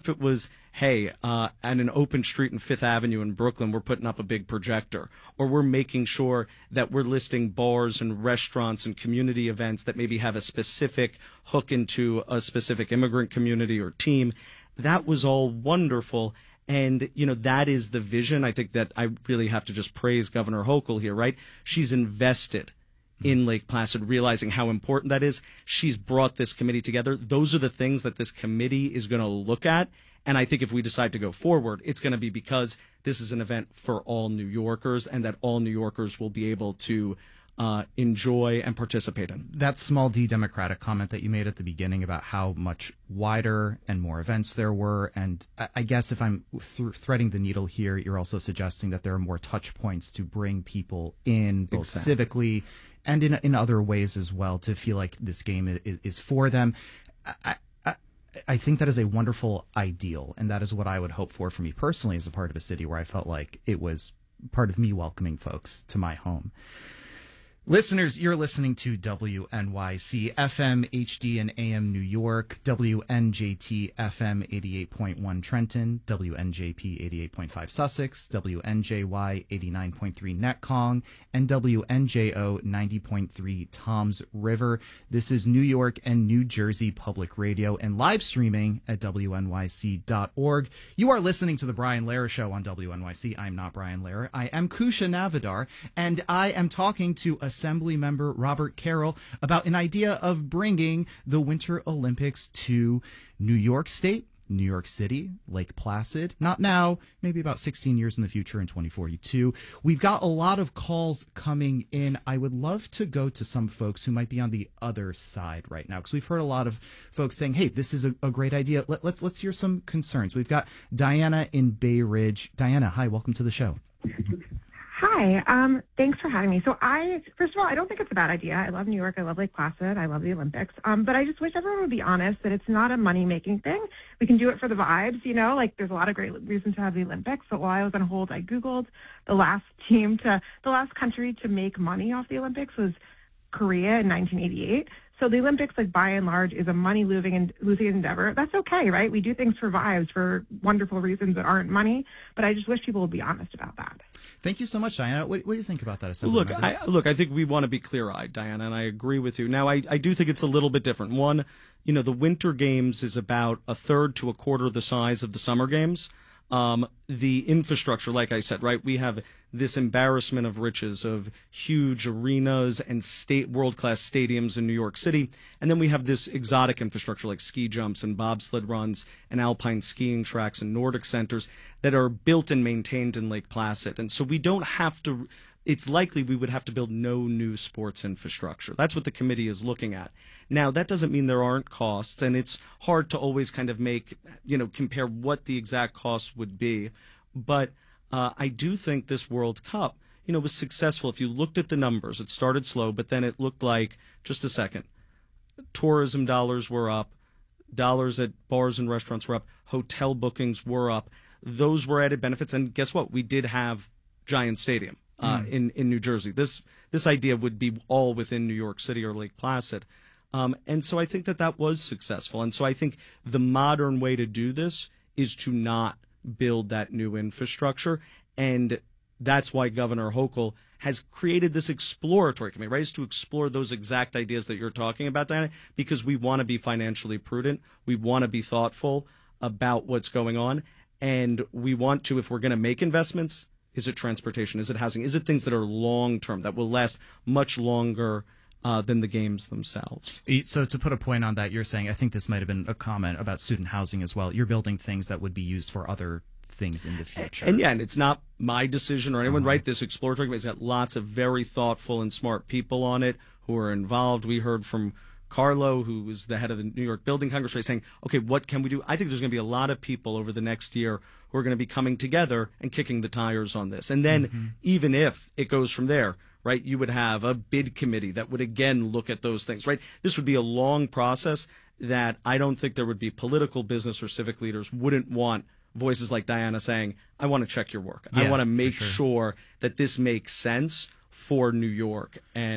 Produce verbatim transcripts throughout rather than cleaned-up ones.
if it was, hey, uh, on an open street in Fifth Avenue in Brooklyn, we're putting up a big projector, or we're making sure that we're listing bars and restaurants and community events that maybe have a specific hook into a specific immigrant community or team. That was all wonderful. And, you know, that is the vision. I think that I really have to just praise Governor Hochul here, right? She's invested in Lake Placid, realizing how important that is. She's brought this committee together. Those are the things that this committee is going to look at. And I think if we decide to go forward, it's going to be because this is an event for all New Yorkers and that all New Yorkers will be able to uh, enjoy and participate in. That small d Democratic comment that you made at the beginning about how much wider and more events there were, and I, I guess if I'm th- threading the needle here, you're also suggesting that there are more touch points to bring people in, both Exactly. civically and in in other ways as well, to feel like this game is, is for them. I, I, I think that is a wonderful ideal, and that is what I would hope for for me personally as a part of a city where I felt like it was part of me welcoming folks to my home. Listeners, you're listening to W N Y C F M, H D and A M New York, W N J T F M eighty-eight point one Trenton, W N J P eighty-eight point five Sussex, W N J Y eighty-nine point three Netcong, and W N J O ninety point three Toms River. This is New York and New Jersey Public Radio and live streaming at W N Y C dot org. You are listening to The Brian Lehrer Show on W N Y C. I'm not Brian Lehrer. I am Kusha Navidar, and I am talking to a Assembly Member Robert Carroll about an idea of bringing the Winter Olympics to New York State, New York City, Lake Placid. Not now, maybe about sixteen years in the future in twenty forty-two. We've got a lot of calls coming in. I would love to go to some folks who might be on the other side right now, because we've heard a lot of folks saying, hey, this is a, a great idea. Let, let's let's hear some concerns. We've got Diana in Bay Ridge. Diana, hi, welcome to the show. Hi. Um, thanks for having me. So I, first of all, I don't think it's a bad idea. I love New York. I love Lake Placid. I love the Olympics. Um, but I just wish everyone would be honest that it's not a money-making thing. We can do it for the vibes, you know, like there's a lot of great reasons to have the Olympics. But while I was on hold, I Googled the last team to, the last country to make money off the Olympics was Korea in nineteen eighty-eight. So the Olympics, like by and large, is a money-losing and losing endeavor. That's okay, right? We do things for vibes, for wonderful reasons that aren't money. But I just wish people would be honest about that. Thank you so much, Diana. What, what do you think about that? Well, look, I, look, I think we want to be clear-eyed, Diana, and I agree with you. Now, I, I do think it's a little bit different. One, you know, the Winter Games is about a third to a quarter the size of the Summer Games. Um, the infrastructure, like I said, right, we have this embarrassment of riches of huge arenas and state world-class stadiums in New York City. And then we have this exotic infrastructure like ski jumps and bobsled runs and alpine skiing tracks and Nordic centers that are built and maintained in Lake Placid. And so we don't have to, it's likely we would have to build no new sports infrastructure. That's what the committee is looking at. Now, that doesn't mean there aren't costs, and it's hard to always kind of make, you know, compare what the exact costs would be. But uh, I do think this World Cup, you know, was successful. If you looked at the numbers, it started slow, but then it looked like, just a second, tourism dollars were up, dollars at bars and restaurants were up, hotel bookings were up. Those were added benefits, and guess what? We did have Giant Stadium uh, mm. in, in New Jersey. This, this idea would be all within New York City or Lake Placid. Um, and so I think that that was successful. And so I think the modern way to do this is to not build that new infrastructure. And that's why Governor Hochul has created this exploratory committee, right? Is to explore those exact ideas that you're talking about, Diana, because we want to be financially prudent. We want to be thoughtful about what's going on. And we want to, if we're going to make investments, is it transportation? Is it housing? Is it things that are long-term, that will last much longer Uh, than the games themselves? So to put a point on that, you're saying, I think this might have been a comment about student housing as well. You're building things that would be used for other things in the future. And, and yeah, and it's not my decision or anyone, uh-huh. right? This exploratory committee has got lots of very thoughtful and smart people on it who are involved. We heard from Carlo, who was the head of the New York Building Congress, saying, okay, what can we do? I think there's going to be a lot of people over the next year who are going to be coming together and kicking the tires on this. And then mm-hmm. even if it goes from there, right, you would have a bid committee that would again look at those things, right? This would be a long process that I don't think there would be political, business, or civic leaders wouldn't want voices like Diana saying, I want to check your work. Yeah, I want to make sure. sure that this makes sense for New York. And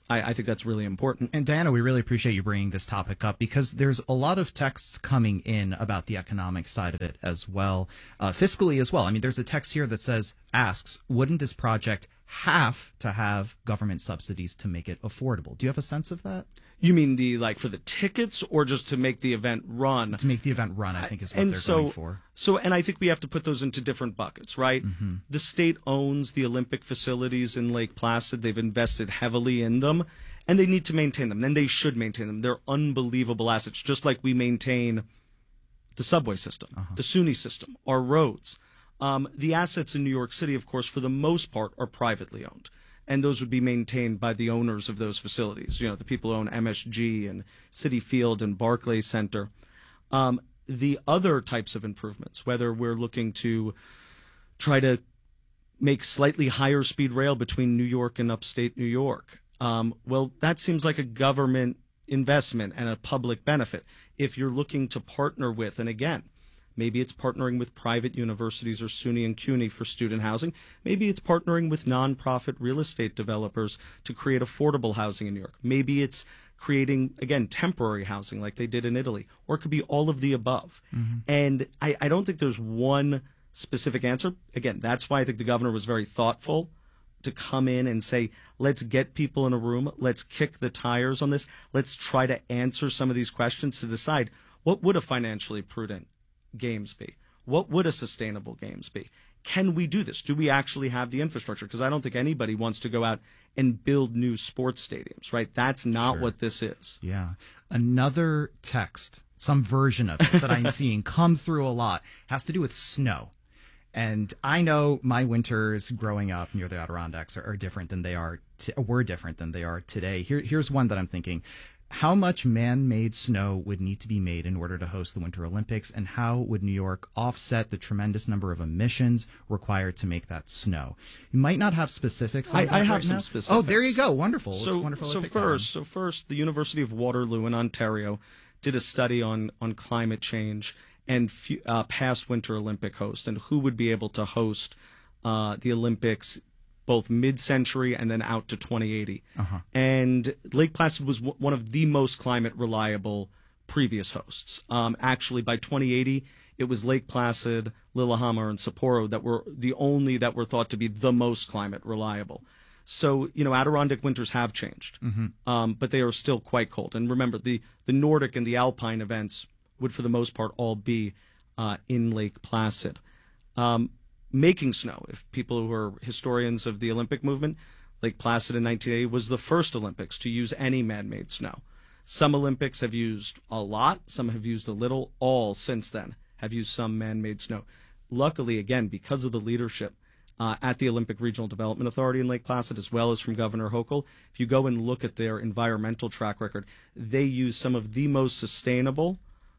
I, I think that's really important. And Diana, we really appreciate you bringing this topic up because there's a lot of texts coming in about the economic side of it as well, uh, fiscally as well. I mean, there's a text here that says, asks, wouldn't this project have to have government subsidies to make it affordable? Do you have a sense of that? You mean the like for the tickets or just to make the event run? To make the event run, I think is what and they're so, going for. So, and I think we have to put those into different buckets, right? Mm-hmm. The state owns the Olympic facilities in Lake Placid. They've invested heavily in them, and they need to maintain them. And they should maintain them. They're unbelievable assets, just like we maintain the subway system, uh-huh. the SUNY system, our roads. Um, the assets in New York City, of course, for the most part, are privately owned. And those would be maintained by the owners of those facilities. You know, the people who own M S G and Citi Field and Barclays Center. Um, the other types of improvements, whether we're looking to try to make slightly higher speed rail between New York and upstate New York, um, well, that seems like a government investment and a public benefit. If you're looking to partner with, and again, maybe it's partnering with private universities or SUNY and CUNY for student housing. Maybe it's partnering with nonprofit real estate developers to create affordable housing in New York. Maybe it's creating, again, temporary housing like they did in Italy. Or it could be all of the above. Mm-hmm. And I, I don't think there's one specific answer. Again, that's why I think the governor was very thoughtful to come in and say, let's get people in a room. Let's kick the tires on this. Let's try to answer some of these questions to decide what would a financially prudent games be? What would a sustainable games be? Can we do this? Do we actually have the infrastructure? Because I don't think anybody wants to go out and build new sports stadiums, right? That's not Sure. what this is. Yeah. Another text, some version of it that I'm seeing come through a lot, has to do with snow. And I know my winters growing up near the Adirondacks are, are different than they are, t- were different than they are today. Here, here's one that I'm thinking. How much man-made snow would need to be made in order to host the Winter Olympics, and how would New York offset the tremendous number of emissions required to make that snow? You might not have specifics. I, on that I have right some now. specifics. Oh, there you go. Wonderful. So, wonderful so first, so first, the University of Waterloo in Ontario did a study on on climate change and f- uh, past Winter Olympic hosts and who would be able to host uh, the Olympics both mid-century and then out to twenty eighty. Uh-huh. And Lake Placid was w- one of the most climate reliable previous hosts. Um, actually, by twenty eighty, it was Lake Placid, Lillehammer, and Sapporo that were the only that were thought to be the most climate reliable. So, you know, Adirondack winters have changed, mm-hmm. um, but they are still quite cold. And remember, the, the Nordic and the Alpine events would, for the most part, all be uh, in Lake Placid. Um, Making snow, if people who are historians of the Olympic movement, Lake Placid in nineteen eighty was the first Olympics to use any man-made snow. Some Olympics have used a lot, some have used a little. All since then have used some man-made snow. Luckily, again, because of the leadership uh, at the Olympic Regional Development Authority in Lake Placid, as well as from Governor Hochul, if you go and look at their environmental track record, they use some of the most sustainable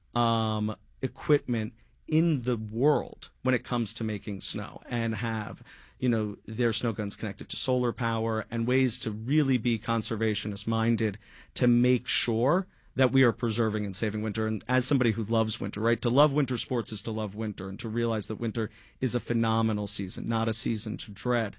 um, equipment in the world when it comes to making snow, and have, you know, their snow guns connected to solar power and ways to really be conservationist minded to make sure that we are preserving and saving winter. And as somebody who loves winter, right, to love winter sports is to love winter, and to realize that winter is a phenomenal season, not a season to dread.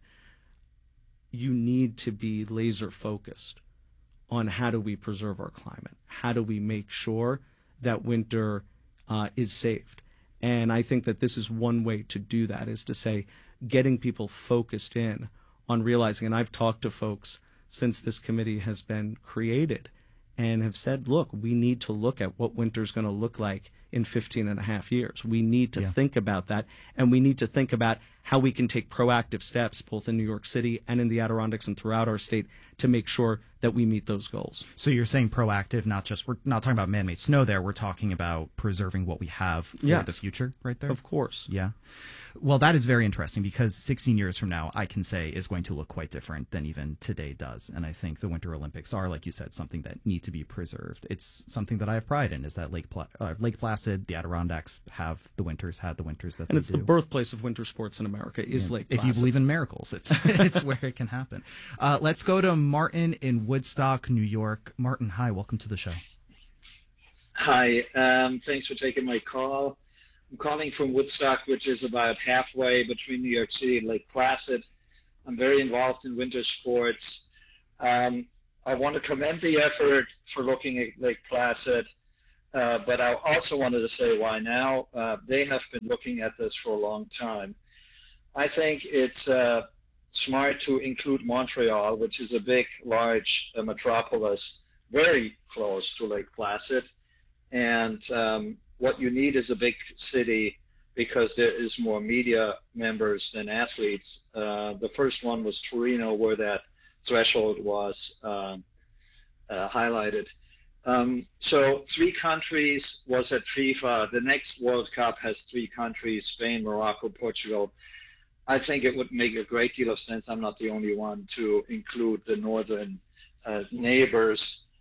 You need to be laser focused on how do we preserve our climate? How do we make sure that winter uh, is saved? And I think that this is one way to do that, is to say, getting people focused in on realizing, and I've talked to folks since this committee has been created and have said, look, we need to look at what winter's going to look like in fifteen and a half years. We need to yeah. think about that, and we need to think about how we can take proactive steps both in New York City and in the Adirondacks and throughout our state to make sure that we meet those goals. So you're saying proactive, not just, we're not talking about man-made snow there, we're talking about preserving what we have for yes. the future right there? Of course. Yeah. Well, that is very interesting, because sixteen years from now, I can say, is going to look quite different than even today does. And I think the Winter Olympics are, like you said, something that need to be preserved. It's something that I have pride in, is that Lake Pla- uh, Lake Placid, the Adirondacks have the winters, had the winters that and they it's do. the birthplace of winter sports in America is yeah. Lake Placid. If you believe in miracles, it's it's where it can happen. Uh, let's go to Martin in Woodstock, New York. Martin, hi, welcome to the show. Hi, um, thanks for taking my call. I'm calling from Woodstock, which is about halfway between New York City and Lake Placid. I'm very involved in winter sports. Um, I want to commend the effort for looking at Lake Placid, uh, but I also wanted to say why now. Uh, they have been looking at this for a long time. I think it's uh, smart to include Montreal, which is a big, large uh, metropolis, very close to Lake Placid. And um, what you need is a big city because there is more media members than athletes. Uh, the first one was Torino, where that threshold was uh, uh, highlighted. Um, so three countries was at FIFA. The next World Cup has three countries, Spain, Morocco, Portugal. I think it would make a great deal of sense. I'm not the only one to include the northern uh, neighbors.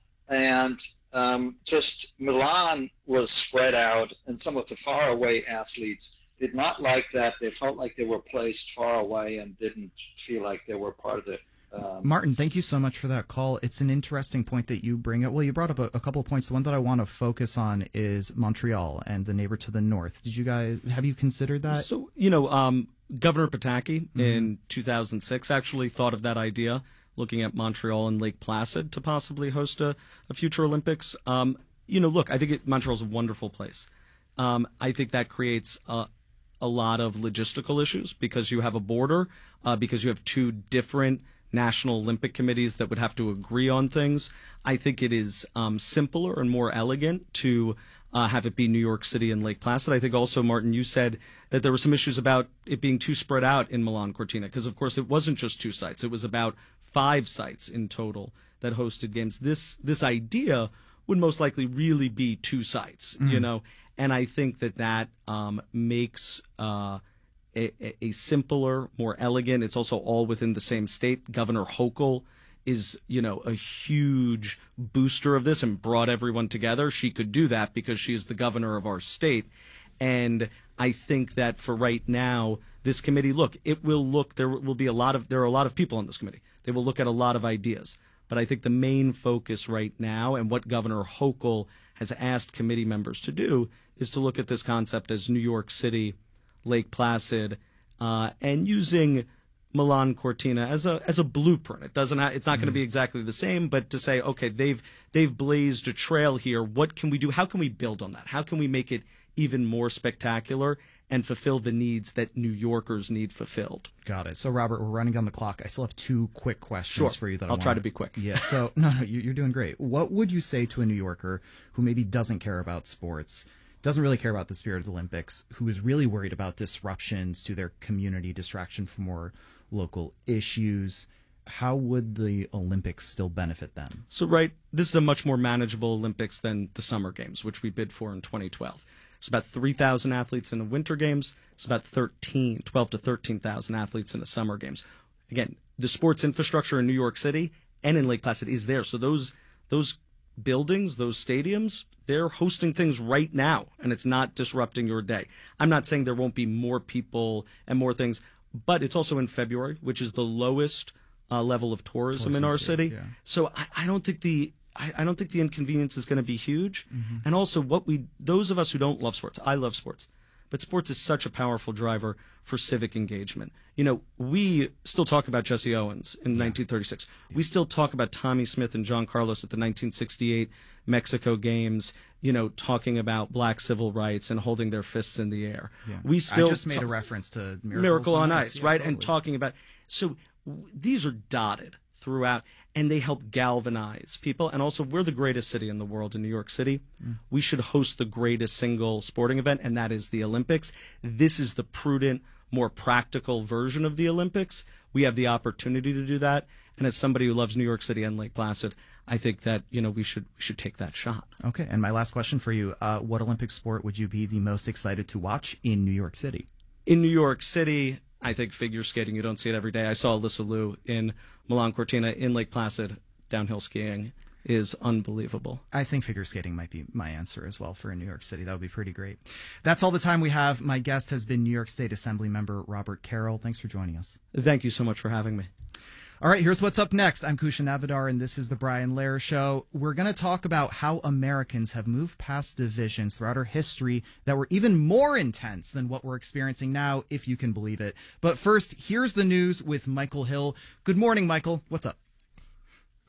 And um, just Milan was spread out, and some of the faraway athletes did not like that. They felt like they were placed far away and didn't feel like they were part of it. Um, Martin, thank you so much for that call. It's an interesting point that you bring up. Well, you brought up a, a couple of points. The one that I want to focus on is Montreal and the neighbor to the north. Did you guys, have you considered that? So, you know, um, Governor Pataki Mm-hmm. in two thousand six actually thought of that idea, looking at Montreal and Lake Placid to possibly host a, a future Olympics. Um, you know, look, I think it, Montreal's a wonderful place. Um, I think that creates a, a lot of logistical issues because you have a border, uh, because you have two different National Olympic committees that would have to agree on things. I think it is um, simpler and more elegant to uh, have it be New York City and Lake Placid. I think also, Martin, you said that there were some issues about it being too spread out in Milan Cortina because, of course, it wasn't just two sites. It was about five sites in total that hosted games. This this idea would most likely really be two sites, mm. you know, and I think that that um, makes uh, A, a simpler, more elegant. It's also all within the same state. Governor Hochul is, you know, a huge booster of this and brought everyone together. She could do that because she is the governor of our state. And I think that for right now, this committee, look, it will look, there will be a lot of, there are a lot of people on this committee. They will look at a lot of ideas. But I think the main focus right now and what Governor Hochul has asked committee members to do is to look at this concept as New York City, Lake Placid, uh, and using Milan Cortina as a as a blueprint. It doesn't. It's not mm. going to be exactly the same, but to say, okay, they've they've blazed a trail here. What can we do? How can we build on that? How can we make it even more spectacular and fulfill the needs that New Yorkers need fulfilled? Got it. So, Robert, we're running on the clock. I still have two quick questions sure. for you. That I I'll wanna... try to be quick. Yeah. So, no, no, you're doing great. What would you say to a New Yorker who maybe doesn't care about sports, doesn't really care about the spirit of the Olympics, who is really worried about disruptions to their community, distraction from more local issues? How would the Olympics still benefit them? So, right, this is a much more manageable Olympics than the Summer Games, which we bid for in twenty twelve. It's about three thousand athletes in the Winter Games. It's about thirteen, twelve to thirteen thousand athletes in the Summer Games. Again, the sports infrastructure in New York City and in Lake Placid is there. So those those buildings, those stadiums, they're hosting things right now, and it's not disrupting your day. I'm not saying there won't be more people and more things, but it's also in February, which is the lowest uh, level of tourism in our city. Yeah. So I, I don't think the I, I don't think the inconvenience is going to be huge. Mm-hmm. And also, what we those of us who don't love sports, I love sports, but sports is such a powerful driver for civic engagement. You know, we still talk about Jesse Owens in yeah. nineteen thirty-six. Yeah. We still talk about Tommy Smith and John Carlos at the nineteen sixty-eight Mexico Games, you know, talking about black civil rights and holding their fists in the air. Yeah. We still I just made ta- a reference to Miracle on Ice, yeah, right? Totally. And talking about so w- these are dotted throughout, and they help galvanize people. And also, we're the greatest city in the world in New York City. Mm. We should host the greatest single sporting event, and that is the Olympics. This is the prudent, more practical version of the Olympics. We have the opportunity to do that. And as somebody who loves New York City and Lake Placid, I think that, you know, we should we should take that shot. Okay. And my last question for you, uh, what Olympic sport would you be the most excited to watch in New York City? In New York City, I think figure skating. You don't see it every day. I saw Alyssa Liu in Milan Cortina. In Lake Placid, downhill skiing is unbelievable. I think figure skating might be my answer as well for in New York City. That would be pretty great. That's all the time we have. My guest has been New York State Assembly member Robert Carroll. Thanks for joining us. Thank you so much for having me. All right, here's what's up next. I'm Kushan Navidar, and this is the Brian Lehrer Show. We're going to talk about how Americans have moved past divisions throughout our history that were even more intense than what we're experiencing now, if you can believe it. But first, here's the news with Michael Hill. Good morning, Michael. What's up?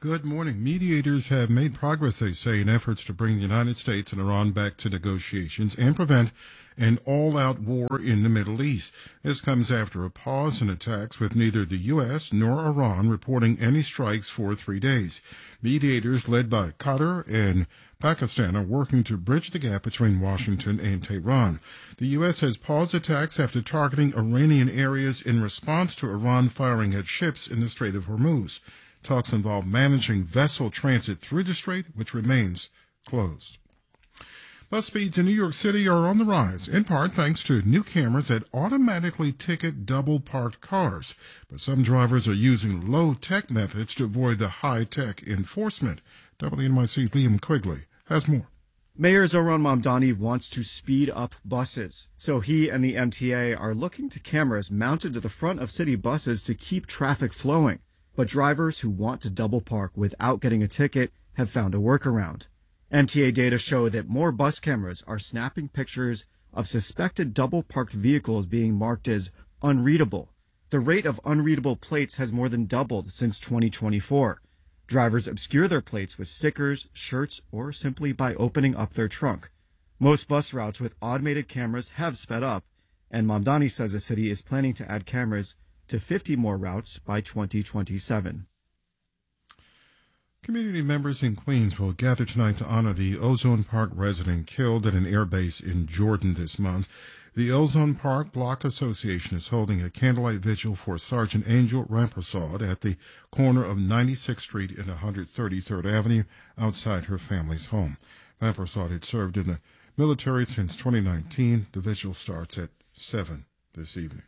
Good morning. Mediators have made progress, they say, in efforts to bring the United States and Iran back to negotiations and prevent an all-out war in the Middle East. This comes after a pause in attacks, with neither the U S nor Iran reporting any strikes for three days. Mediators led by Qatar and Pakistan are working to bridge the gap between Washington and Tehran. The U S has paused attacks after targeting Iranian areas in response to Iran firing at ships in the Strait of Hormuz. Talks involve managing vessel transit through the strait, which remains closed. Bus speeds in New York City are on the rise, in part thanks to new cameras that automatically ticket double-parked cars. But some drivers are using low-tech methods to avoid the high-tech enforcement. W N Y C's Liam Quigley has more. Mayor Zohran Mamdani wants to speed up buses, so he and the M T A are looking to cameras mounted to the front of city buses to keep traffic flowing. But drivers who want to double park without getting a ticket have found a workaround. M T A data show that more bus cameras are snapping pictures of suspected double parked vehicles being marked as unreadable. The rate of unreadable plates has more than doubled since twenty twenty-four. Drivers obscure their plates with stickers, shirts, or simply by opening up their trunk. Most bus routes with automated cameras have sped up, and Mamdani says the city is planning to add cameras to fifty more routes by twenty twenty-seven. Community members in Queens will gather tonight to honor the Ozone Park resident killed at an airbase in Jordan this month. The Ozone Park Block Association is holding a candlelight vigil for Sergeant Angel Rampersad at the corner of ninety-sixth Street and one hundred thirty-third Avenue outside her family's home. Rampersad had served in the military since twenty nineteen. The vigil starts at seven this evening.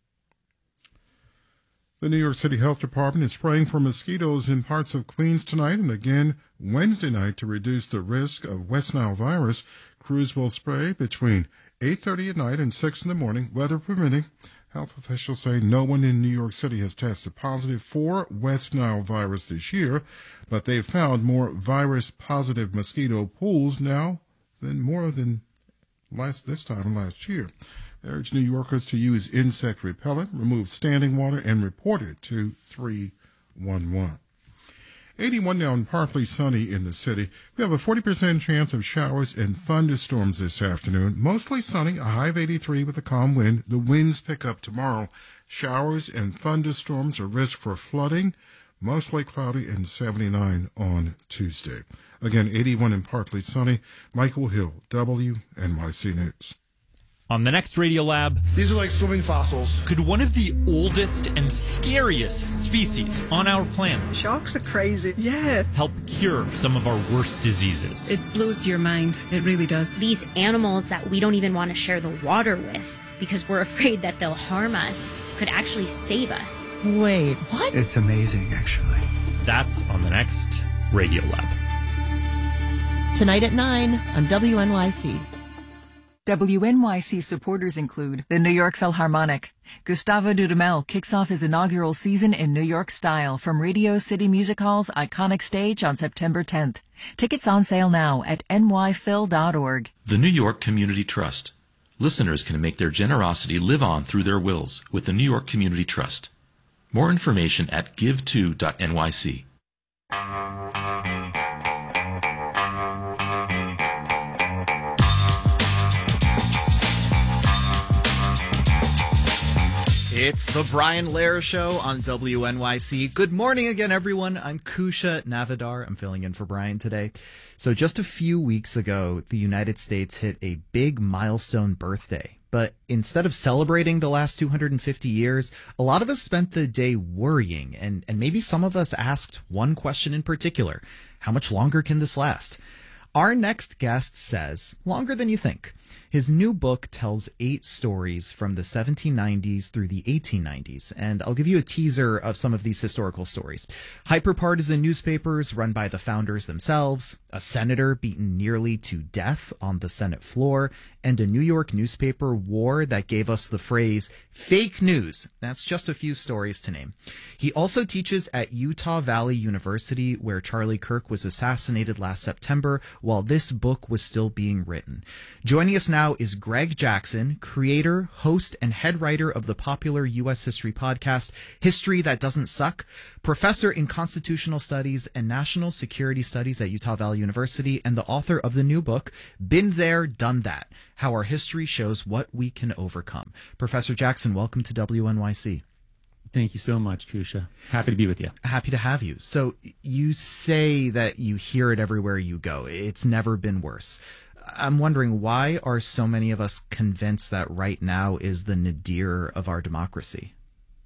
The New York City Health Department is spraying for mosquitoes in parts of Queens tonight and again Wednesday night to reduce the risk of West Nile virus. Crews will spray between eight thirty at night and six in the morning, weather permitting. Health officials say no one in New York City has tested positive for West Nile virus this year, but they've found more virus-positive mosquito pools now than more than last this time last year. They urge New Yorkers to use insect repellent, remove standing water, and report it to three one one. eighty-one now and partly sunny in the city. We have a forty percent chance of showers and thunderstorms this afternoon. Mostly sunny, a high of eighty-three with a calm wind. The winds pick up tomorrow. Showers and thunderstorms, a risk for flooding. Mostly cloudy and seventy-nine on Tuesday. Again, eighty-one and partly sunny. Michael Hill, W N Y C News. On the next Radiolab, these are like swimming fossils. Could one of the oldest and scariest species on our planet, sharks are crazy, yeah, help cure some of our worst diseases? It blows your mind. It really does. These animals that we don't even want to share the water with because we're afraid that they'll harm us could actually save us. Wait, what? It's amazing, actually. That's on the next Radiolab. Tonight at nine on W N Y C. W N Y C supporters include the New York Philharmonic. Gustavo Dudamel kicks off his inaugural season in New York style from Radio City Music Hall's iconic stage on September tenth. Tickets on sale now at N Y phil dot org. The New York Community Trust. Listeners can make their generosity live on through their wills with the New York Community Trust. More information at give to dot N Y C. It's the Brian Lehrer Show on W N Y C. Good morning again, everyone. I'm Kusha Navidar. I'm filling in for Brian today. So just a few weeks ago, the United States hit a big milestone birthday. But instead of celebrating the last two hundred fifty years, a lot of us spent the day worrying, and, and maybe some of us asked one question in particular. How much longer can this last? Our next guest says, longer than you think. His new book tells eight stories from the seventeen nineties through the eighteen nineties, and I'll give you a teaser of some of these historical stories. Hyperpartisan newspapers run by the founders themselves, a senator beaten nearly to death on the Senate floor, and a New York newspaper war that gave us the phrase fake news. That's just a few stories to name. He also teaches at Utah Valley University, where Charlie Kirk was assassinated last September while this book was still being written. Joining us us now is Greg Jackson, creator, host, and head writer of the popular U S history podcast, History That Doesn't Suck, professor in constitutional studies and national security studies at Utah Valley University, and the author of the new book, Been There, Done That, How Our History Shows What We Can Overcome. Professor Jackson, welcome to W N Y C. Thank you so much, Kusha. Happy to be with you. Happy to have you. So you say that you hear it everywhere you go. It's never been worse. I'm wondering, why are so many of us convinced that right now is the nadir of our democracy?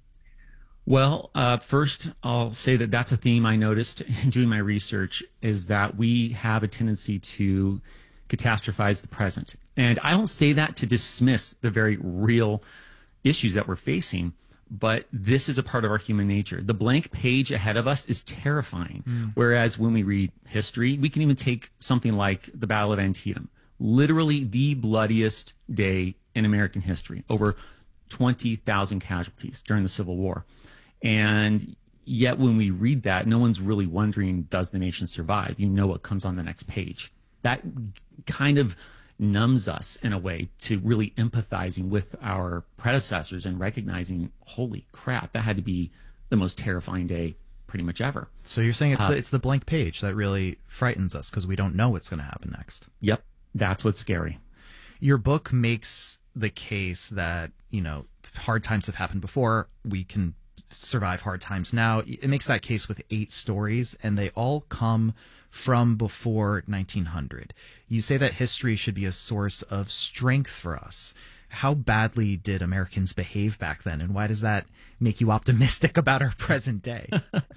Well, uh, first, I'll say that that's a theme I noticed in doing my research, is that we have a tendency to catastrophize the present. And I don't say that to dismiss the very real issues that we're facing, but this is a part of our human nature. The blank page ahead of us is terrifying. Mm. Whereas when we read history, we can even take something like the Battle of Antietam, literally the bloodiest day in American history, over twenty thousand casualties during the Civil War. And yet when we read that, no one's really wondering, does the nation survive? You know what comes on the next page. That kind of numbs us in a way to really empathizing with our predecessors and recognizing, holy crap, that had to be the most terrifying day pretty much ever. So you're saying it's, uh, the, it's the blank page that really frightens us because we don't know what's going to happen next. Yep, that's what's scary. Your book makes the case that, you know, hard times have happened before. We can survive hard times now. It makes that case with eight stories, and they all come from before nineteen hundred. You say that history should be a source of strength for us. How badly did Americans behave back then, and why does that make you optimistic about our present day?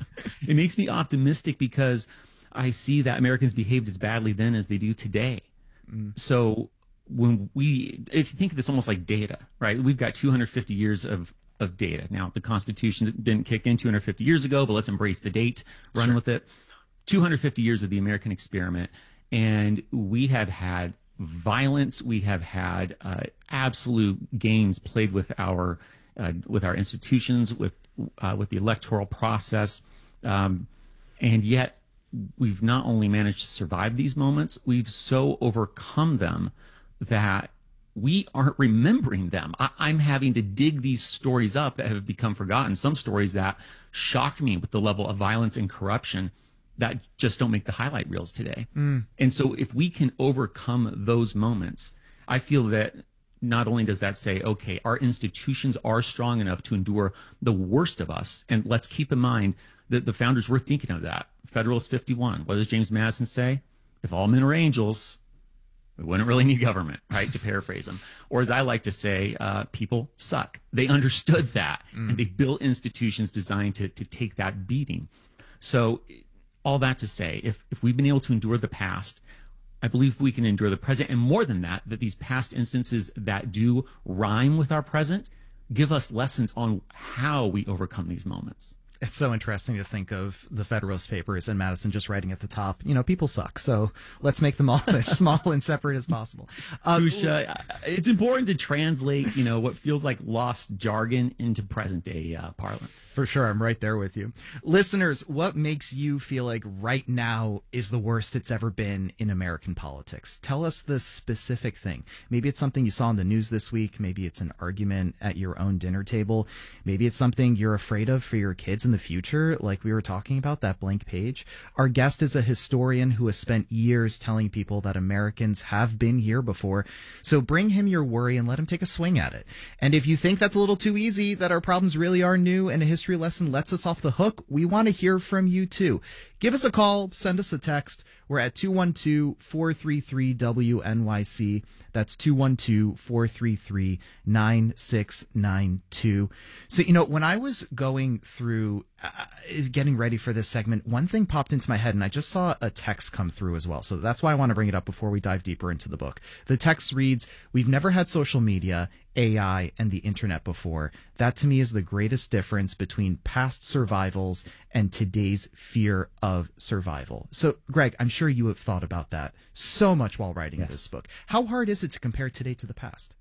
It makes me optimistic because I see that Americans behaved as badly then as they do today. Mm. So when we, if you think of this almost like data, right? We've got two hundred fifty years of of data. Now, the Constitution didn't kick in two hundred fifty years ago, but let's embrace the date, run sure. with it. two hundred fifty years of the American experiment, and we have had violence. We have had uh, absolute games played with our uh, with our institutions, with uh, with the electoral process, um, and yet we've not only managed to survive these moments, we've so overcome them that we aren't remembering them. I- I'm having to dig these stories up that have become forgotten. Some stories that shocked me with the level of violence and corruption that just don't make the highlight reels today. Mm. And so if we can overcome those moments, I feel that not only does that say, okay, our institutions are strong enough to endure the worst of us. And let's keep in mind that the founders were thinking of that. Federalist fifty-one, what does James Madison say? If all men were angels, we wouldn't really need government, right? To paraphrase him. Or as I like to say, uh, people suck. They understood that. Mm. And they built institutions designed to, to take that beating. So all that to say, if, if we've been able to endure the past, I believe we can endure the present. And more than that, that these past instances that do rhyme with our present give us lessons on how we overcome these moments. It's so interesting to think of the Federalist Papers and Madison just writing at the top, you know, people suck, so let's make them all as small and separate as possible. Um, Kusha, it's important to translate, you know, what feels like lost jargon into present-day uh, parlance. For sure, I'm right there with you. Listeners, what makes you feel like right now is the worst it's ever been in American politics? Tell us the specific thing. Maybe it's something you saw in the news this week. Maybe it's an argument at your own dinner table. Maybe it's something you're afraid of for your kids in the future, like we were talking about, that blank page. Our guest is a historian who has spent years telling people that Americans have been here before. So bring him your worry and let him take a swing at it. And if you think that's a little too easy, that our problems really are new and a history lesson lets us off the hook, we want to hear from you too. Give us a call, send us a text. We're at two one two, four three three, W N Y C. That's two one two, four three three, nine six nine two. So, you know, when I was going through uh, getting ready for this segment, one thing popped into my head, and I just saw a text come through as well. So that's why I want to bring it up before we dive deeper into the book. The text reads, "We've never had social media, A I, and the internet before. That to me is the greatest difference between past survivals and today's fear of survival." So, Greg, I'm sure you have thought about that so much while writing yes. this book. How hard is it to compare today to the past?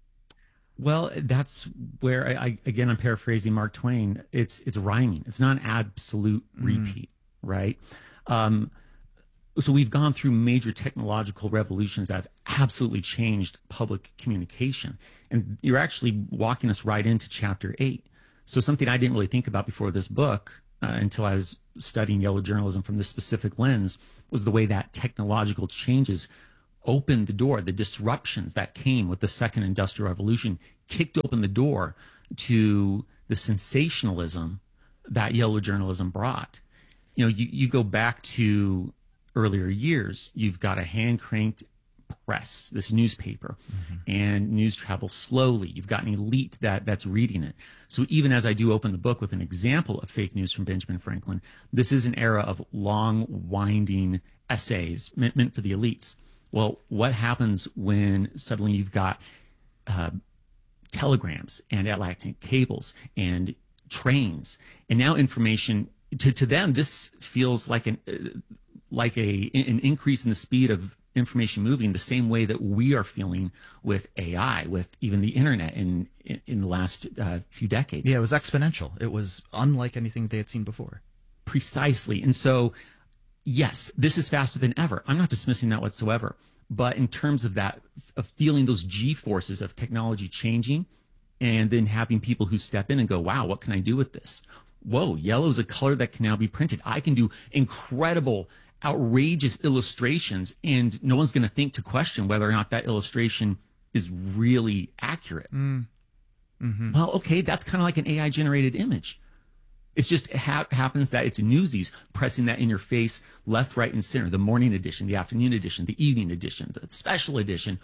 Well, that's where I, I again, I'm paraphrasing Mark Twain. It's it's rhyming. It's not an absolute repeat, mm. right? Um, so we've gone through major technological revolutions that have absolutely changed public communication. And you're actually walking us right into chapter eight. So something I didn't really think about before this book, uh, until I was studying yellow journalism from this specific lens, was the way that technological changes opened the door. The disruptions that came with the second industrial revolution kicked open the door to the sensationalism that yellow journalism brought. You know, you, you go back to earlier years, you've got a hand-cranked press, this newspaper, mm-hmm. and news travels slowly. You've got an elite that that's reading it. So even as I do open the book with an example of fake news from Benjamin Franklin, this is an era of long, winding essays meant, meant for the elites. Well, what happens when suddenly you've got uh, telegrams and electric cables and trains, and now information, to, to them, this feels like an, uh, like a, an increase in the speed of information moving, the same way that we are feeling with A I, with even the internet in in, in the last uh, few decades. Yeah, it was exponential. It was unlike anything they had seen before. Precisely. And so, yes, this is faster than ever. I'm not dismissing that whatsoever. But in terms of that, of feeling those G-forces of technology changing, and then having people who step in and go, wow, what can I do with this? Whoa, yellow is a color that can now be printed. I can do incredible, outrageous illustrations, and no one's going to think to question whether or not that illustration is really accurate. Mm. Mm-hmm. Well, okay, that's kind of like an A I-generated image. It's just it ha- happens that it's Newsies pressing that in your face, left, right, and center. The morning edition, the afternoon edition, the evening edition, the special edition,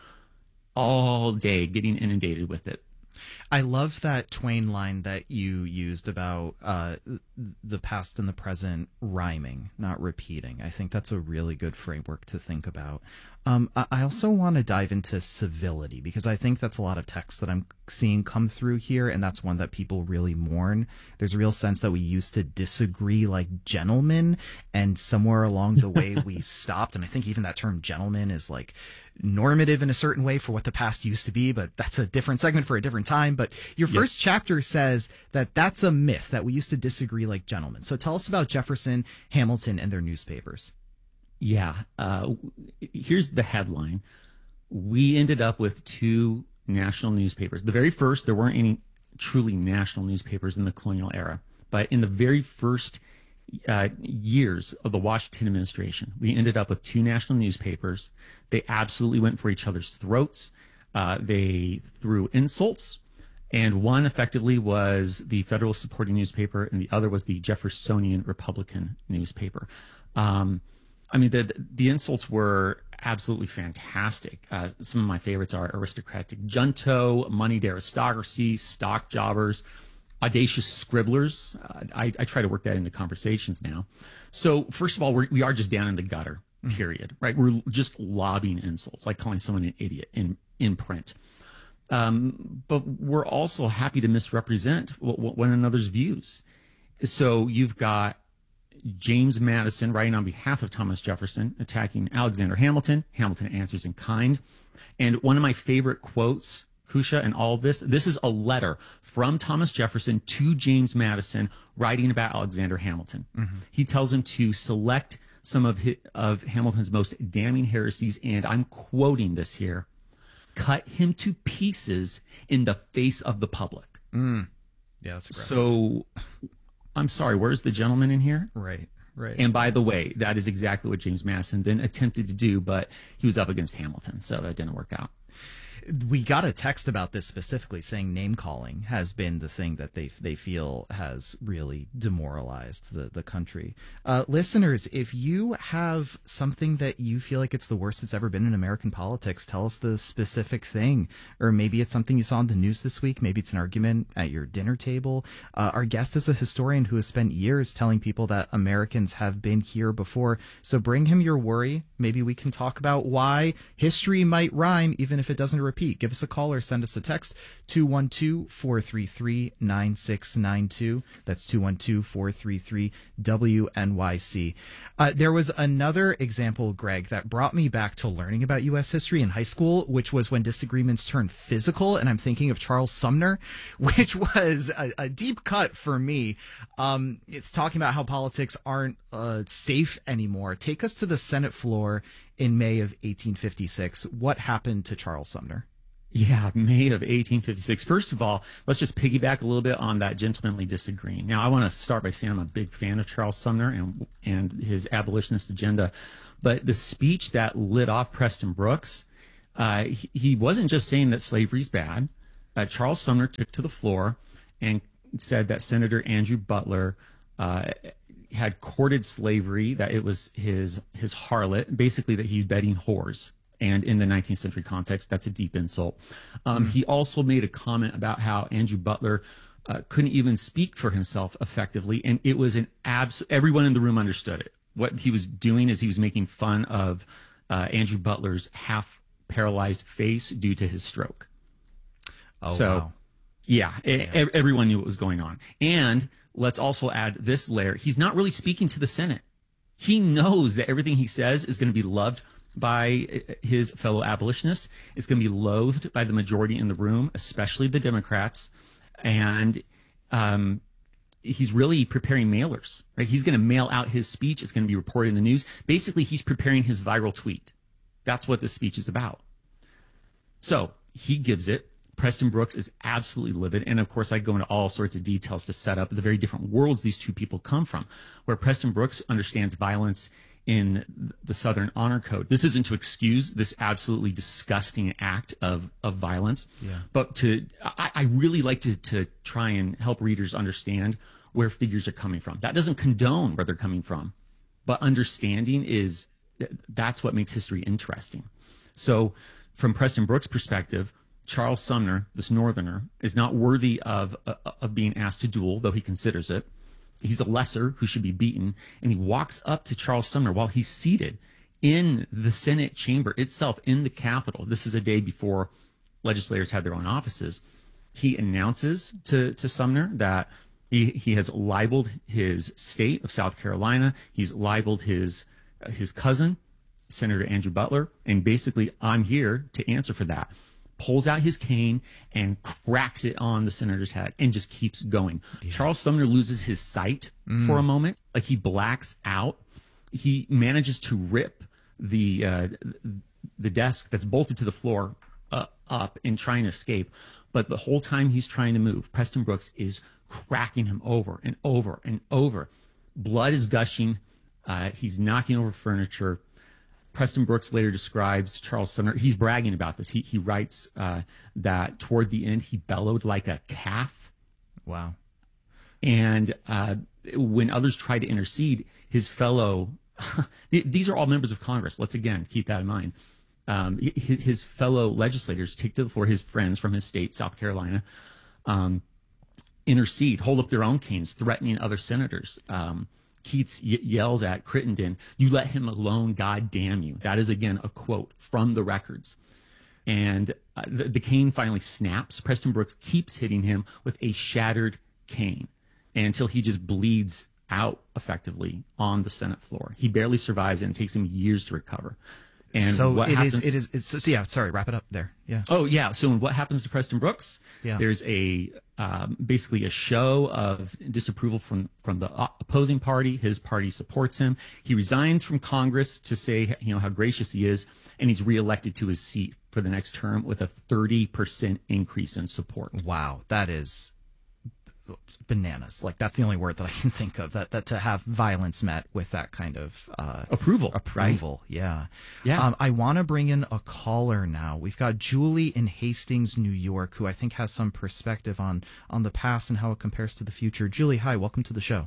all day getting inundated with it. I love that Twain line that you used about uh, the past and the present rhyming, not repeating. I think that's a really good framework to think about. Um, I also want to dive into civility, because I think that's a lot of text that I'm seeing come through here, and that's one that people really mourn. There's a real sense that we used to disagree like gentlemen, and somewhere along the way we stopped. And I think even that term gentleman is like normative in a certain way for what the past used to be, but that's a different segment for a different time. But your first yes. chapter says that that's a myth, that we used to disagree like gentlemen. So tell us about Jefferson, Hamilton, and their newspapers. Yeah. Uh, here's the headline. We ended up with two national newspapers. The very first, there weren't any truly national newspapers in the colonial era. But in the very first uh, years of the Washington administration, we ended up with two national newspapers. They absolutely went for each other's throats. Uh, they threw insults. And one effectively was the Federalist supporting newspaper, and the other was the Jeffersonian Republican newspaper. Um, I mean, the the insults were absolutely fantastic. Uh, some of my favorites are aristocratic junto, moneyed aristocracy, stock jobbers, audacious scribblers. Uh, I, I try to work that into conversations now. So first of all, we're, we are just down in the gutter, period, right? We're just lobbing insults, like calling someone an idiot in, in print. Um, but we're also happy to misrepresent w- w- one another's views. So you've got James Madison writing on behalf of Thomas Jefferson, attacking Alexander Hamilton. Hamilton answers in kind. And one of my favorite quotes, Kusha, and all of this, this is a letter from Thomas Jefferson to James Madison writing about Alexander Hamilton. Mm-hmm. He tells him to select some of, his, of Hamilton's most damning heresies, and I'm quoting this here, cut him to pieces in the face of the public. Mm. Yeah, that's aggressive. So I'm sorry, where's the gentleman in here? Right, right. And by the way, that is exactly what James Madison then attempted to do, but he was up against Hamilton, so that didn't work out. We got a text about this specifically, saying name calling has been the thing that they they feel has really demoralized the, the country. Uh, listeners, if you have something that you feel like it's the worst it's ever been in American politics, tell us the specific thing. Or maybe it's something you saw in the news this week. Maybe it's an argument at your dinner table. Uh, our guest is a historian who has spent years telling people that Americans have been here before. So bring him your worry. Maybe we can talk about why history might rhyme, even if it doesn't repeat repeat, give us a call or send us a text, two one two, four three three, nine six nine two. That's two one two, four three three, W N Y C. Uh, there was another example, Greg, that brought me back to learning about U S history in high school, which was when disagreements turned physical, and I'm thinking of Charles Sumner, which was a, a deep cut for me. Um, it's talking about how politics aren't uh, safe anymore. Take us to the Senate floor in May of eighteen fifty-six. What happened to Charles Sumner? Yeah, May of eighteen fifty-six. First of all, let's just piggyback a little bit on that gentlemanly disagreeing. Now, I want to start by saying I'm a big fan of Charles Sumner and and his abolitionist agenda. But the speech that lit off Preston Brooks, uh, he, he wasn't just saying that slavery's bad. Uh, Charles Sumner took to the floor and said that Senator Andrew Butler uh, had courted slavery, that it was his his harlot, basically that he's bedding whores. And in the nineteenth century context, that's a deep insult. Um, mm. He also made a comment about how Andrew Butler uh, couldn't even speak for himself effectively. And it was an abs. Everyone in the room understood it. What he was doing is he was making fun of uh, Andrew Butler's half paralyzed face due to his stroke. Oh, so, wow. Yeah, yeah. E- everyone knew what was going on. And let's also add this layer. He's not really speaking to the Senate. He knows that everything he says is going to be loved by his fellow abolitionists. It's going to be loathed by the majority in the room, especially the Democrats. And um, he's really preparing mailers, right? He's going to mail out his speech. It's going to be reported in the news. Basically, he's preparing his viral tweet. That's what this speech is about. So he gives it. Preston Brooks is absolutely livid. And of course, I go into all sorts of details to set up the very different worlds these two people come from, where Preston Brooks understands violence in the Southern Honor Code. This isn't to excuse this absolutely disgusting act of, of violence, yeah. but to I, I really like to, to try and help readers understand where figures are coming from. That doesn't condone where they're coming from, but understanding is, that's what makes history interesting. So from Preston Brooks' perspective, Charles Sumner, this Northerner, is not worthy of, uh, of being asked to duel, though he considers it. He's a lesser who should be beaten. And he walks up to Charles Sumner while he's seated in the Senate chamber itself, in the Capitol. This is a day before legislators had their own offices. He announces to, to Sumner that he, he has libeled his state of South Carolina. He's libeled his, uh, his cousin, Senator Andrew Butler. And basically, I'm here to answer for that. Pulls out his cane and cracks it on the senator's head and just keeps going. Yeah. Charles Sumner loses his sight mm. for a moment. Like, he blacks out. He manages to rip the uh, the desk that's bolted to the floor uh, up and trying to escape. But the whole time he's trying to move, Preston Brooks is cracking him over and over and over. Blood is gushing. Uh, he's knocking over furniture. Preston Brooks later describes Charles Sumner. He's bragging about this. He he writes uh, that toward the end, he bellowed like a calf. Wow. And uh, when others tried to intercede, his fellow, these are all members of Congress. Let's again keep that in mind. Um, his, his fellow legislators take to the floor, his friends from his state, South Carolina, um, intercede, hold up their own canes, threatening other senators. Um, Keats y- yells at Crittenden, "You let him alone, God damn you." That is, again, a quote from the records. And uh, the, the cane finally snaps. Preston Brooks keeps hitting him with a shattered cane until he just bleeds out effectively on the Senate floor. He barely survives, and it takes him years to recover. And so what it happens, is. It is. It's, so yeah. Sorry. Wrap it up there. Yeah. Oh yeah. So what happens to Preston Brooks? Yeah. There's a um, basically a show of disapproval from from the opposing party. His party supports him. He resigns from Congress to say, you know, how gracious he is, and he's reelected to his seat for the next term with a thirty percent increase in support. Wow, that is bananas. Like, that's the only word that I can think of, that that to have violence met with that kind of uh approval approval right? yeah yeah um, I want to bring in a caller now. We've got Julie in Hastings, New York, who I think has some perspective on on the past and how it compares to the future. Julie, hi, welcome to the show.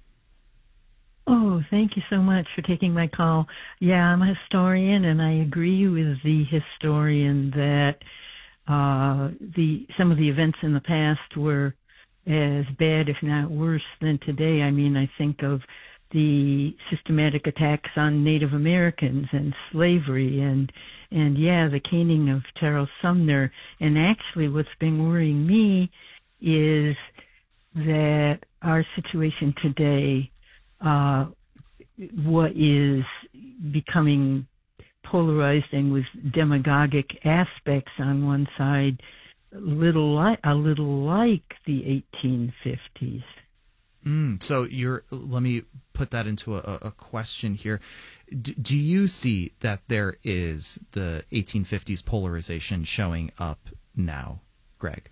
Oh, thank you so much for taking my call. Yeah, I'm a historian, and I agree with the historian that uh the some of the events in the past were as bad, if not worse, than today. I mean, I think of the systematic attacks on Native Americans and slavery and and yeah, the caning of Terrell Sumner. And actually what's been worrying me is that our situation today, uh, what is becoming polarized and with demagogic aspects on one side, little like a little like the eighteen fifties. Mm, so you're. Let me put that into a, a question here. D- do you see that there is the eighteen fifties polarization showing up now, Greg?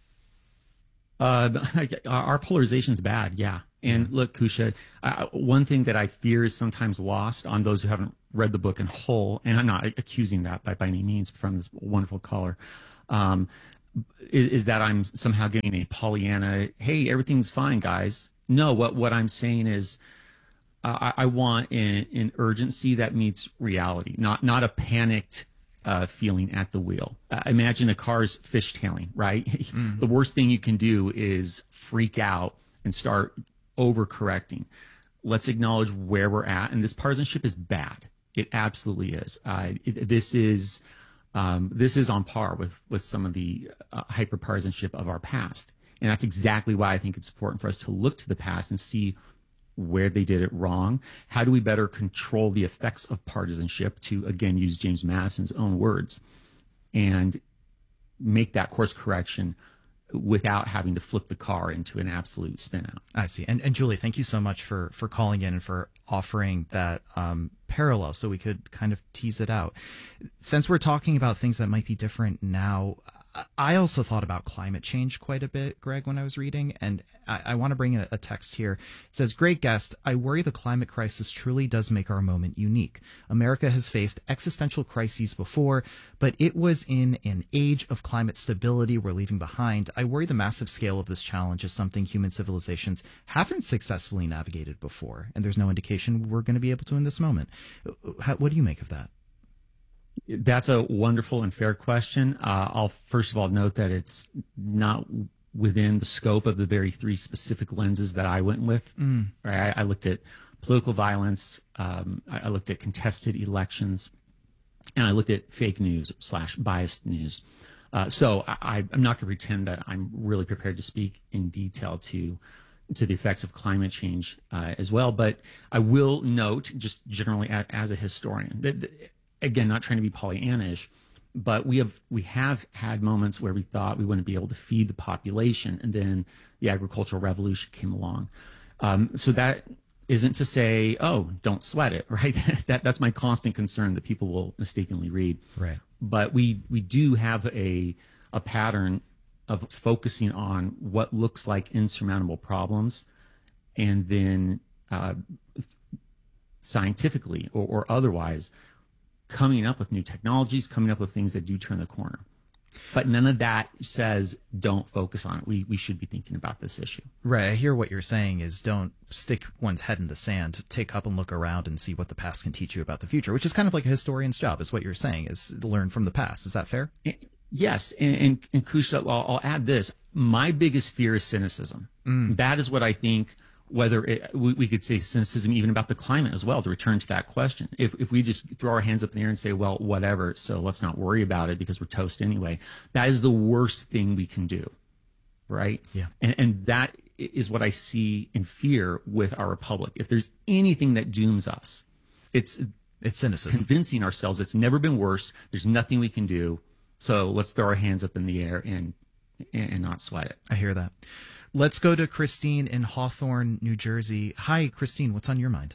Uh, our polarization is bad, yeah. And look, Kusha, uh, one thing that I fear is sometimes lost on those who haven't read the book in whole, and I'm not accusing that by, by any means from this wonderful caller, um, is, is that I'm somehow giving a Pollyanna, hey, everything's fine, guys. No, what, what I'm saying is uh, I, I want an, an urgency that meets reality, not, not a panicked Uh, feeling at the wheel. Uh, imagine a car's fishtailing, right? Mm-hmm. The worst thing you can do is freak out and start overcorrecting. Let's acknowledge where we're at, and this partisanship is bad. It absolutely is. Uh, it, this is um, this is on par with with some of the uh, hyperpartisanship of our past, and that's exactly why I think it's important for us to look to the past and see where they did it wrong. How do we better control the effects of partisanship, to again use James Madison's own words, and make that course correction without having to flip the car into an absolute spin out. I see. And and Julie, thank you so much for for calling in and for offering that um, parallel so we could kind of tease it out. Since we're talking about things that might be different now, I also thought about climate change quite a bit, Greg, when I was reading, and I, I want to bring in a text here. It says, great guest, I worry the climate crisis truly does make our moment unique. America has faced existential crises before, but it was in an age of climate stability we're leaving behind. I worry the massive scale of this challenge is something human civilizations haven't successfully navigated before, and there's no indication we're going to be able to in this moment. How, what do you make of that? That's a wonderful and fair question. Uh, I'll first of all note that it's not within the scope of the very three specific lenses that I went with. Mm. Right? I, I looked at political violence, um, I, I looked at contested elections, and I looked at fake news slash biased news. Uh, so I, I'm not going to pretend that I'm really prepared to speak in detail to to the effects of climate change uh, as well. But I will note, just generally as, as a historian, that, that again, not trying to be Pollyannish, but we have we have had moments where we thought we wouldn't be able to feed the population, and then the agricultural revolution came along. Um, so that isn't to say, oh, don't sweat it, right? that that's my constant concern that people will mistakenly read. Right. But we we do have a a pattern of focusing on what looks like insurmountable problems, and then uh, scientifically or, or otherwise, coming up with new technologies, coming up with things that do turn the corner. But none of that says don't focus on it. We we should be thinking about this issue. Right. I hear what you're saying is don't stick one's head in the sand. Take up and look around and see what the past can teach you about the future, which is kind of like a historian's job, is what you're saying, is learn from the past. Is that fair? Yes. And, and, and Kusha, I'll, I'll add this. My biggest fear is cynicism. Mm. That is what I think, whether it, we, we could say cynicism even about the climate as well, to return to that question. If if we just throw our hands up in the air and say, well, whatever, so let's not worry about it because we're toast anyway, that is the worst thing we can do, right? Yeah. And, and that is what I see in fear with our republic. If there's anything that dooms us, it's, it's cynicism. Convincing ourselves it's never been worse, there's nothing we can do, so let's throw our hands up in the air and and, and not sweat it. I hear that. Let's go to Christine in Hawthorne, New Jersey. Hi, Christine. What's on your mind?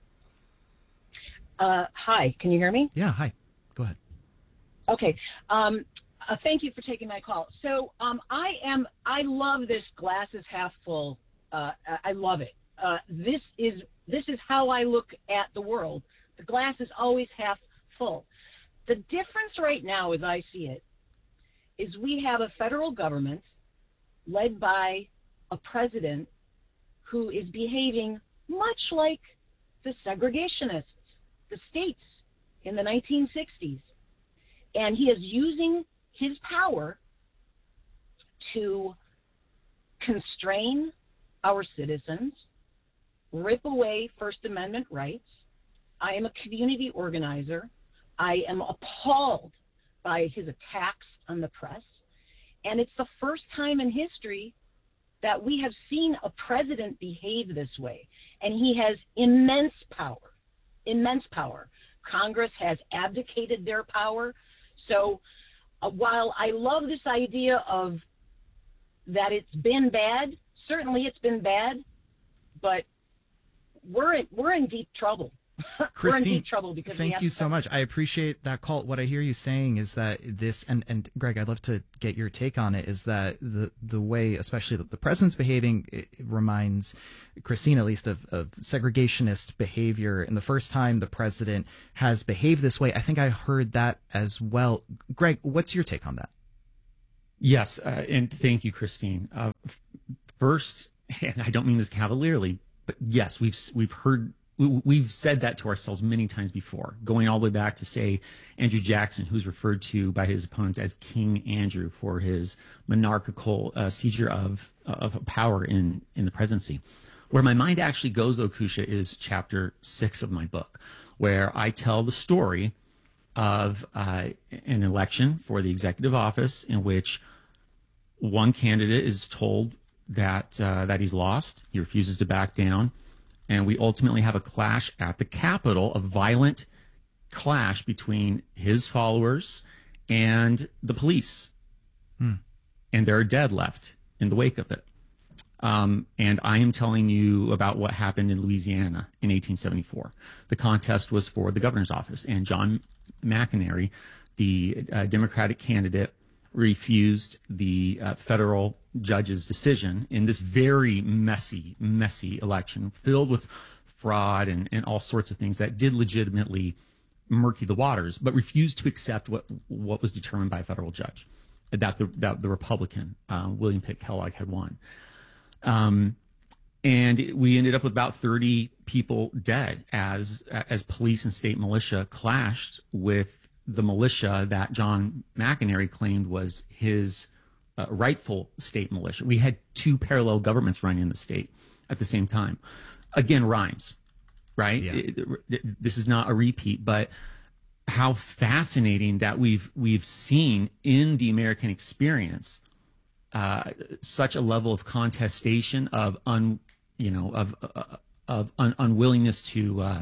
Uh, hi. Can you hear me? Yeah. Hi. Go ahead. Okay. Um, uh, thank you for taking my call. So um, I am. I love this glass is half full. Uh, I love it. Uh, this is this is how I look at the world. The glass is always half full. The difference right now, as I see it, is we have a federal government led by a president who is behaving much like the segregationists, the states in the nineteen sixties. And he is using his power to constrain our citizens, rip away First Amendment rights. I am a community organizer. I am appalled by his attacks on the press. And it's the first time in history that we have seen a president behave this way. And he has immense power, immense power. Congress has abdicated their power. So uh, while I love this idea of that it's been bad, certainly it's been bad, but we're in, we're in deep trouble. We're in deep trouble because thank you so much. I appreciate that call. What I hear you saying is that this, and, and Greg, I'd love to get your take on it, is that the the way, especially that the president's behaving, it reminds Christine at least of, of segregationist behavior. And the first time the president has behaved this way, I think I heard that as well. Greg, what's your take on that? Yes, uh, and thank you, Christine. Uh, first, and I don't mean this cavalierly, but yes, we've we've heard. We've said that to ourselves many times before, going all the way back to, say, Andrew Jackson, who's referred to by his opponents as King Andrew for his monarchical uh, seizure of of power in, in the presidency. Where my mind actually goes, though, Kusha, is chapter six of my book, where I tell the story of uh, an election for the executive office in which one candidate is told that uh, that he's lost. He refuses to back down. And we ultimately have a clash at the Capitol, a violent clash between his followers and the police. Hmm. And there are dead left in the wake of it. Um, and I am telling you about what happened in Louisiana in eighteen seventy-four. The contest was for the governor's office, and John McEnery, the uh, Democratic candidate, refused the uh, federal judge's decision in this very messy, messy election filled with fraud and, and all sorts of things that did legitimately murky the waters, but refused to accept what what was determined by a federal judge, that the, that the Republican, uh, William Pitt Kellogg, had won. Um, and we ended up with about thirty people dead as as police and state militia clashed with the militia that John McEnery claimed was his uh, rightful state militia. We had two parallel governments running in the state at the same time. Again, rhymes, right? Yeah. It, it, this is not a repeat, but how fascinating that we've we've seen in the American experience uh, such a level of contestation, of un, you know, of uh, of un, unwillingness to, uh,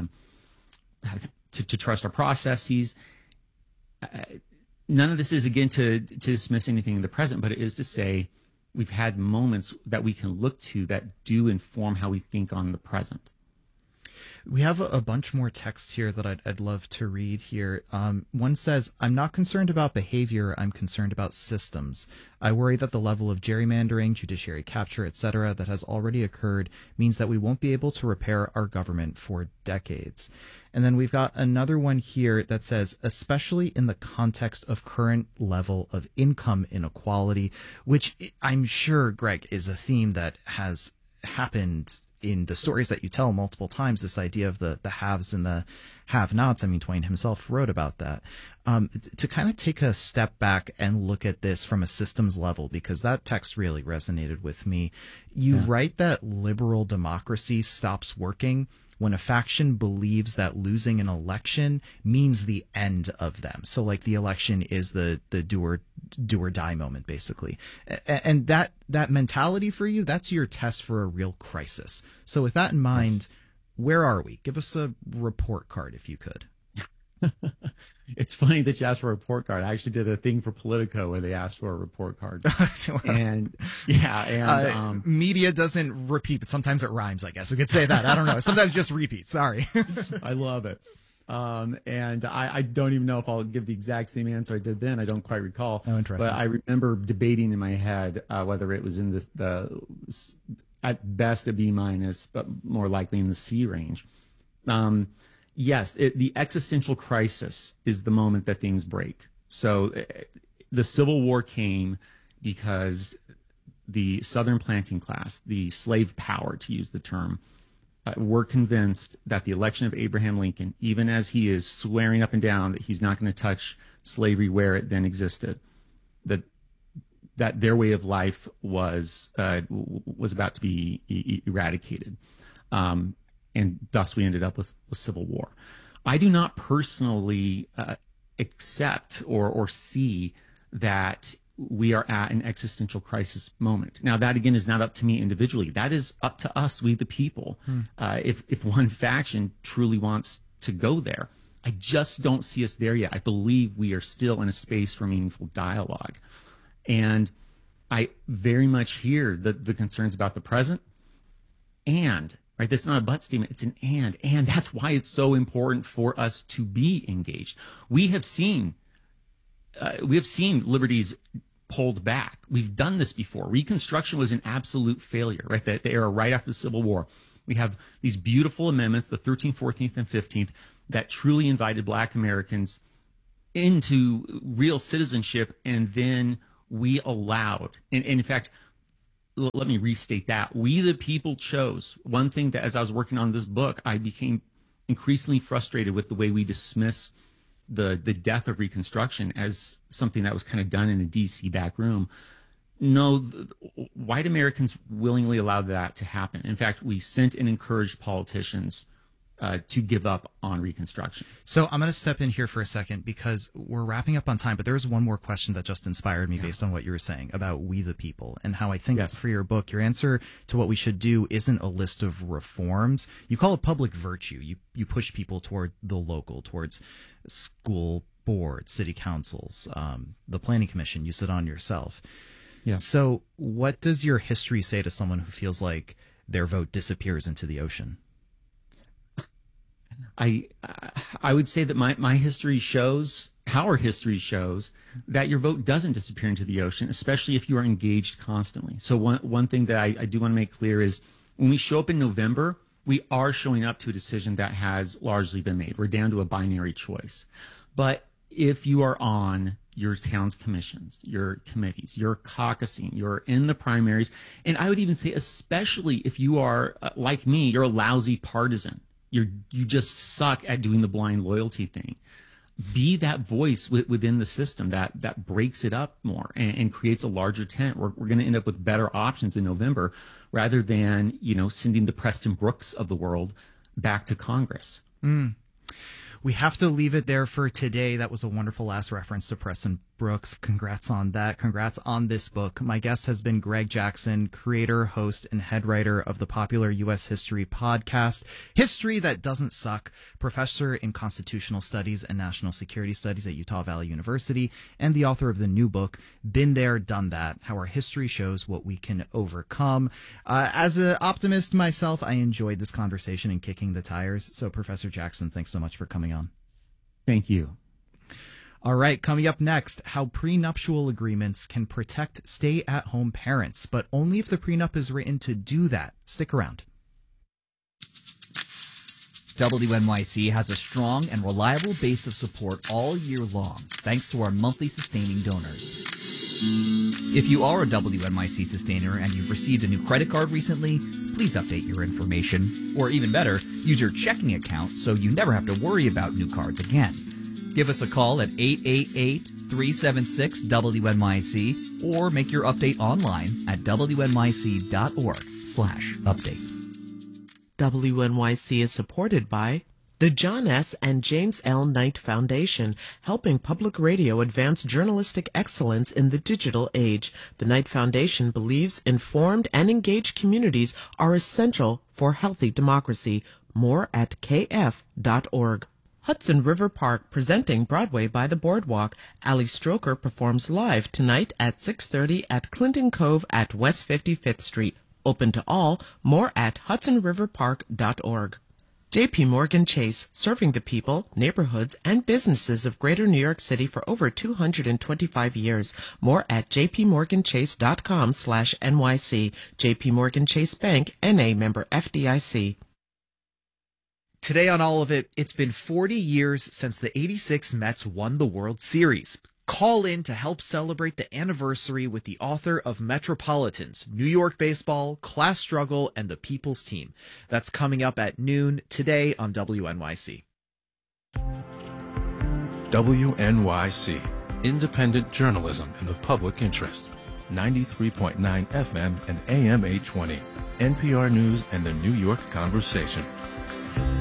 to to trust our processes. Uh, none of this is, again, to, to dismiss anything in the present, but it is to say we've had moments that we can look to that do inform how we think on the present. We have a, a bunch more texts here that I'd, I'd love to read here. Um, one says, I'm not concerned about behavior, I'm concerned about systems. I worry that the level of gerrymandering, judiciary capture, et cetera that has already occurred means that we won't be able to repair our government for decades. And then we've got another one here that says, especially in the context of current level of income inequality, which I'm sure, Greg, is a theme that has happened in the stories that you tell multiple times, this idea of the, the haves and the have-nots. I mean, Twain himself wrote about that. Um, to kind of take a step back and look at this from a systems level, because that text really resonated with me. You yeah. write that liberal democracy stops working when a faction believes that losing an election means the end of them. So like the election is the, the do or, do or die moment, basically. And that, that mentality for you, that's your test for a real crisis. So with that in mind, yes. where are we? Give us a report card if you could. It's funny that you asked for a report card. I actually did a thing for Politico where they asked for a report card. And yeah, and uh, um, media doesn't repeat, but sometimes it rhymes, I guess. We could say that. I don't know. Sometimes it just repeats. Sorry. I love it. Um, and I, I don't even know if I'll give the exact same answer I did then. I don't quite recall. Oh, interesting. But I remember debating in my head uh, whether it was in the, the at best a B minus, but more likely in the C range. Um, Yes, it, the existential crisis is the moment that things break. So uh, the Civil War came because the Southern planting class, the slave power, to use the term, uh, were convinced that the election of Abraham Lincoln, even as he is swearing up and down that he's not going to touch slavery where it then existed, that that their way of life was uh, was about to be e- eradicated. Um, and thus we ended up with, with civil war. I do not personally uh, accept or, or see that we are at an existential crisis moment. Now, that again is not up to me individually. That is up to us, we the people. Hmm. Uh, if if one faction truly wants to go there, I just don't see us there yet. I believe we are still in a space for meaningful dialogue, and I very much hear the the concerns about the present. And right, that's not a but statement; it's an and, and that's why it's so important for us to be engaged. We have seen. Uh, we have seen liberties pulled back. We've done this before. Reconstruction was an absolute failure, right? The, the era right after the Civil War. We have these beautiful amendments, the thirteenth, fourteenth, and fifteenth, that truly invited Black Americans into real citizenship, and then we allowed, and, and in fact, l- let me restate that. We, the people, chose. One thing that, as I was working on this book, I became increasingly frustrated with the way we dismiss the the death of Reconstruction as something that was kind of done in a D C back room. No, the, white Americans willingly allowed that to happen. In fact, we sent and encouraged politicians uh, to give up on Reconstruction. So I'm going to step in here for a second because we're wrapping up on time, but there's one more question that just inspired me yeah. based on what you were saying about we the people and how I think yes. for your book, your answer to what we should do isn't a list of reforms. You call it public virtue. You, you push people toward the local, towards school boards, city councils, um, the planning commission. You sit on yourself. Yeah. So what does your history say to someone who feels like their vote disappears into the ocean? I I would say that my, my history shows, our history shows, that your vote doesn't disappear into the ocean, especially if you are engaged constantly. So one, one thing that I, I do want to make clear is when we show up in November, we are showing up to a decision that has largely been made. We're down to a binary choice. But if you are on your town's commissions, your committees, you're caucusing, you're in the primaries, and I would even say especially if you are, uh, like me, you're a lousy partisan. You're, you just suck at doing the blind loyalty thing. Be that voice w- within the system that, that breaks it up more and, and creates a larger tent. We're, we're going to end up with better options in November rather than, you know, sending the Preston Brooks of the world back to Congress. Mm. We have to leave it there for today. That was a wonderful last reference to Preston Brooks. Congrats on that. Congrats on this book. My guest has been Greg Jackson, creator, host, and head writer of the popular U S history podcast, History That Doesn't Suck, professor in constitutional studies and national security studies at Utah Valley University, and the author of the new book, Been There, Done That, How Our History Shows What We Can Overcome. Uh, as an optimist myself, I enjoyed this conversation and kicking the tires. So, Professor Jackson, thanks so much for coming on. Thank you. All right, coming up next, how prenuptial agreements can protect stay-at-home parents, but only if the prenup is written to do that. Stick around. W N Y C has a strong and reliable base of support all year long, thanks to our monthly sustaining donors. If you are a W N Y C sustainer and you've received a new credit card recently, please update your information. Or even better, use your checking account so you never have to worry about new cards again. Give us a call at eight eight eight, three seven six, W N Y C or make your update online at W N Y C dot org slash update. W N Y C is supported by the John S. and James L. Knight Foundation, helping public radio advance journalistic excellence in the digital age. The Knight Foundation believes informed and engaged communities are essential for healthy democracy. More at K F dot org. Hudson River Park, presenting Broadway by the Boardwalk. Ali Stroker performs live tonight at six thirty at Clinton Cove at West fifty-fifth Street. Open to all. More at hudson river park dot org. J P Morgan Chase, serving the people, neighborhoods, and businesses of Greater New York City for over two hundred twenty-five years. More at j p morgan chase dot com slash N Y C. J P Morgan Chase Bank, N A member F D I C. Today on All of It, it's been forty years since the eighty-six Mets won the World Series. Call in to help celebrate the anniversary with the author of Metropolitans, New York Baseball, Class Struggle, and the People's Team. That's coming up at noon today on W N Y C. W N Y C, independent journalism in the public interest. ninety-three point nine F M and A M eight twenty. N P R News and the New York Conversation.